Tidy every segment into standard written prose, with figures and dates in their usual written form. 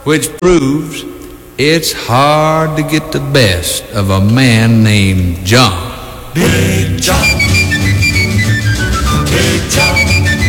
which proves it's hard to get the best of a man named John. Big John. Big John.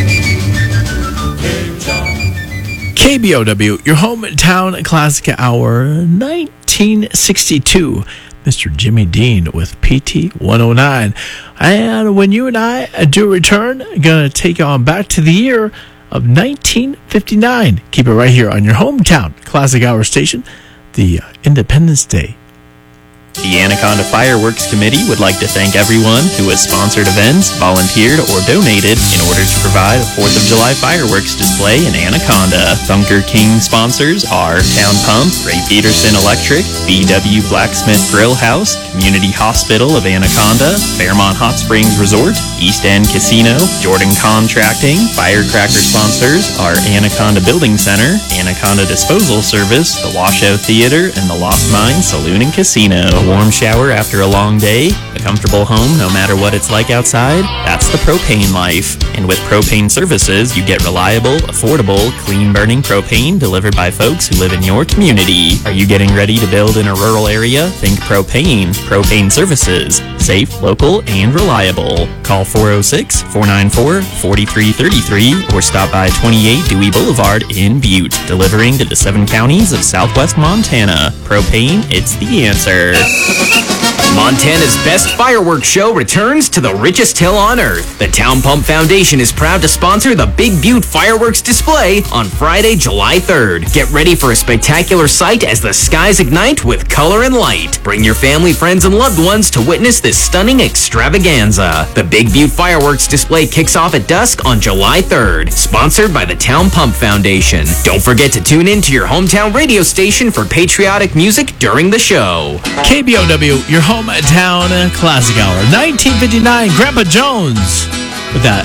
Big John. KBOW, your hometown classic hour, 1962. Mr. Jimmy Dean with PT 109. And when you and I do return, I'm going to take you on back to the year of 1959. Keep it right here on your hometown classic hour station, the Independence Day. The Anaconda Fireworks Committee would like to thank everyone who has sponsored events, volunteered, or donated in order to provide a 4th of July fireworks display in Anaconda. Bunker King sponsors are Town Pump, Ray Peterson Electric, BW Blacksmith Grill House, Community Hospital of Anaconda, Fairmont Hot Springs Resort, East End Casino, Jordan Contracting. Firecracker sponsors are Anaconda Building Center, Anaconda Disposal Service, the Washoe Theater, and the Lost Mine Saloon and Casino. A warm shower after a long day, a comfortable home no matter what it's like outside, that's the propane life. And with propane services, you get reliable, affordable, clean-burning propane delivered by folks who live in your community. Are you getting ready to build in a rural area? Think propane. Propane services. Safe, local, and reliable. Call 406-494-4333 or stop by 28 Dewey Boulevard in Butte, delivering to the 7 counties of southwest Montana. Propane, it's the answer. Montana's best fireworks show returns to the richest hill on earth. The Town Pump Foundation is proud to sponsor the Big Butte Fireworks Display on Friday, July 3rd. Get ready for a spectacular sight as the skies ignite with color and light. Bring your family, friends, and loved ones to witness this stunning extravaganza. The Big Butte Fireworks Display kicks off at dusk on July 3rd. Sponsored by the Town Pump Foundation. Don't forget to tune in to your hometown radio station for patriotic music during the show. KBOW, your hometown classic hour, 1959. Grandpa Jones with that